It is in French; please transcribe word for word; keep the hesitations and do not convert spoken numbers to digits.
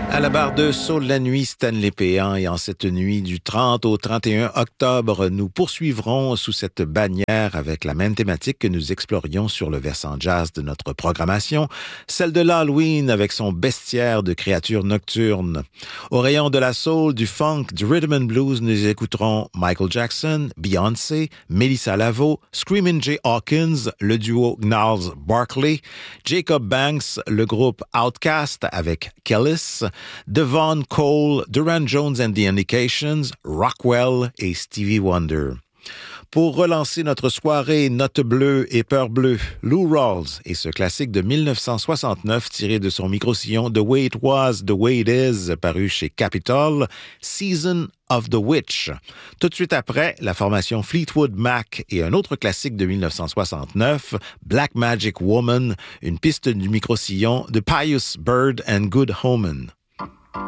À la barre de Saul la nuit, Stanley Péan, et en cette nuit du trente au trente et un octobre, nous poursuivrons sous cette bannière avec la même thématique que nous explorions sur le versant jazz de notre programmation, celle de l'Halloween avec son bestiaire de créatures nocturnes. Au rayon de la soul, du funk, du rhythm and blues, nous écouterons Michael Jackson, Beyoncé, Melissa Lavo, Screamin' Jay Hawkins, le duo Gnarls Barkley, Jacob Banks, le groupe Outkast avec Kellis, Devon Cole, Duran Jones and the Indications, Rockwell et Stevie Wonder. Pour relancer notre soirée Note bleue et Peur bleue, Lou Rawls et ce classique de dix-neuf cent soixante-neuf tiré de son micro-sillon The Way It Was, The Way It Is, paru chez Capitol, Season of the Witch. Tout de suite après, la formation Fleetwood Mac et un autre classique de dix-neuf cent soixante-neuf, Black Magic Woman, une piste du micro-sillon de Pius Bird and Good Omen.